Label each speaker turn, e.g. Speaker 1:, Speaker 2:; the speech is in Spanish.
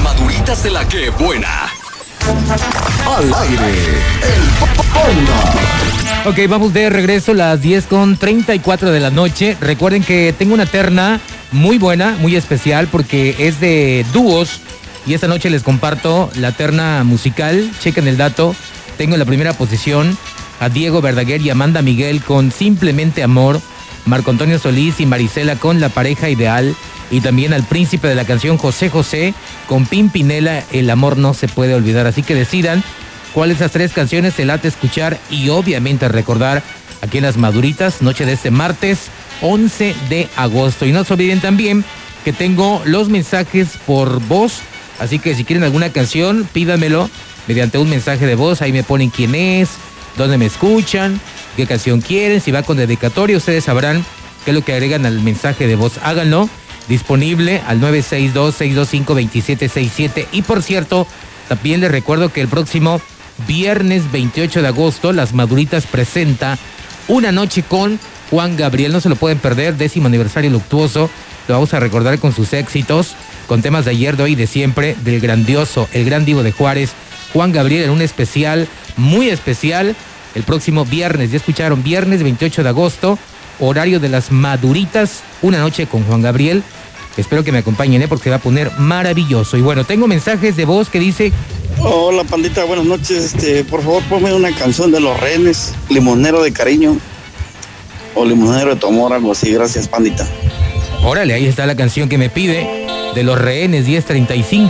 Speaker 1: Maduritas de la que buena. Al aire, el Panda.
Speaker 2: Ok, vamos de regreso, las 10:34 de la noche. Recuerden que tengo una terna muy buena, muy especial, porque es de dúos. Y esta noche les comparto la terna musical. Chequen el dato. Tengo en la primera posición a Diego Verdaguer y Amanda Miguel con Simplemente Amor. Marco Antonio Solís y Marisela con La Pareja Ideal. Y también al príncipe de la canción José José con Pimpinela, El Amor No Se Puede Olvidar. Así que decidan cuál de esas tres canciones se late escuchar y obviamente recordar aquí en Las Maduritas, noche de este martes 11 de agosto. Y no se olviden también que tengo los mensajes por voz, así que si quieren alguna canción, pídamelo mediante un mensaje de voz. Ahí me ponen quién es, dónde me escuchan, qué canción quieren, si va con dedicatoria, ustedes sabrán qué es lo que agregan al mensaje de voz. Háganlo. Disponible al 962-625-2767. Y por cierto, también les recuerdo que el próximo viernes 28 de agosto, Las Maduritas presenta Una Noche con Juan Gabriel. No se lo pueden perder, 10º aniversario luctuoso. Lo vamos a recordar con sus éxitos, con temas de ayer, de hoy y de siempre, del grandioso, el gran divo de Juárez, Juan Gabriel, en un especial, muy especial, el próximo viernes. Ya escucharon, viernes 28 de agosto, horario de Las Maduritas, Una Noche con Juan Gabriel. Espero que me acompañen, porque se va a poner maravilloso. Y bueno, tengo mensajes de voz que dice...
Speaker 3: Hola, pandita, buenas noches. Por favor, ponme una canción de Los Rehenes, Limonero de Cariño o Limonero de tu Amor, algo así. Gracias, pandita.
Speaker 2: Órale, ahí está la canción que me pide de Los Rehenes, 10:35.